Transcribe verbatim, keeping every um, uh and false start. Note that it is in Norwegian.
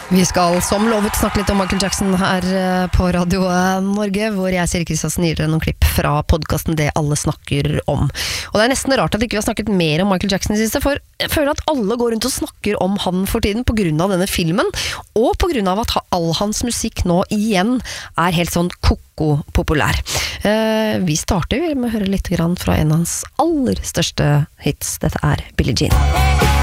Vi skal som lovet snakke litt om Michael Jackson her på Radio Norge, hvor jeg, Siri Kristiansen, gir dere noen klipp fra podcasten Det alle snakker om. Og det er nesten rart at ikke vi har snakket mer om Michael Jackson i siste, for jeg føler at alle går rundt og snakker om han for tiden på grunn av denne filmen, og på grunn av at all hans musikk nå igjen er helt sånn koko populær. Eh, vi starter med å høre litt grann fra en av hans aller største hits. Dette er Billie Jean.